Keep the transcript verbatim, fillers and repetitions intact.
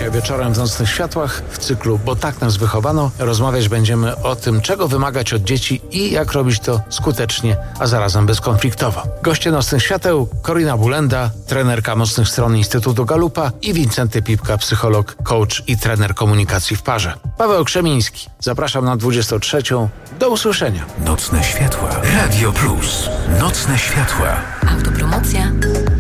Dzisiaj wieczorem w Nocnych Światłach w cyklu Bo tak nas wychowano rozmawiać będziemy o tym, czego wymagać od dzieci i jak robić to skutecznie, a zarazem bezkonfliktowo. Goście Nocnych Świateł: Corina Bulenda, trenerka mocnych stron Instytutu Galupa, i Wincenty Pipka, psycholog, coach i trener komunikacji w parze. Paweł Krzemiński. Zapraszam na dwudziestą trzecią. Do usłyszenia. Nocne Światła. Radio Plus. Nocne Światła. Autopromocja.